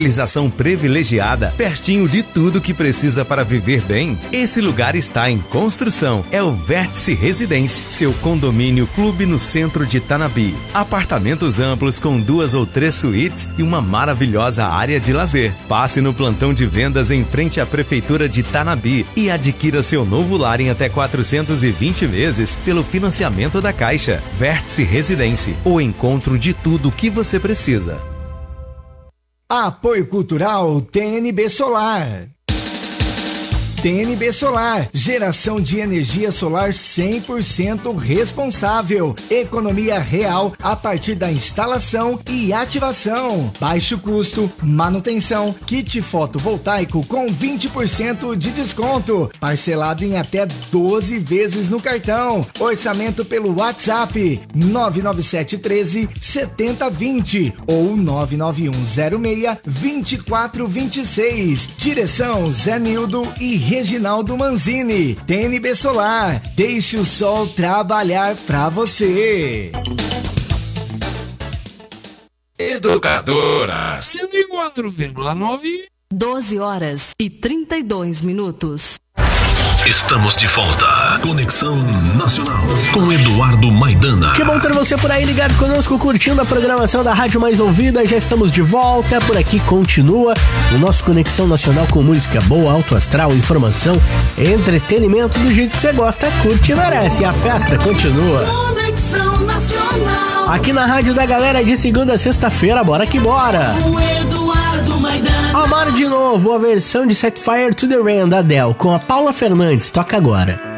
Localização privilegiada, pertinho de tudo que precisa para viver bem. Esse lugar está em construção. É o Vértice Residência, seu condomínio clube no centro de Tanabi. Apartamentos amplos com 2 ou 3 suítes e uma maravilhosa área de lazer. Passe no plantão de vendas em frente à Prefeitura de Tanabi e adquira seu novo lar em até 420 vezes pelo financiamento da Caixa. Vértice Residência, o encontro de tudo o que você precisa. Apoio Cultural TNB Solar. TNB Solar, geração de energia solar 100% responsável. Economia real a partir da instalação e ativação. Baixo custo, manutenção, kit fotovoltaico com 20% de desconto. Parcelado em até 12 vezes no cartão. Orçamento pelo WhatsApp 99713 7020 ou 99106 2426. Direção Zé Nildo e Reginaldo Manzini. TNB Solar, deixe o sol trabalhar pra você. Educadora 104,9. 12 horas e 32 minutos. Estamos de volta. Conexão Nacional com Eduardo Maidana. Que bom ter você por aí ligado conosco, curtindo a programação da Rádio Mais Ouvida. Já estamos de volta. Por aqui continua o nosso Conexão Nacional com música boa, alto astral, informação, entretenimento do jeito que você gosta. Curte e merece. E a festa continua. Conexão Nacional. Aqui na Rádio da Galera de segunda a sexta-feira. Bora que bora. O Eduardo Maidana. Amar de novo a versão de Set Fire to the Rain da Adele com a Paula Fernandes. Toca agora.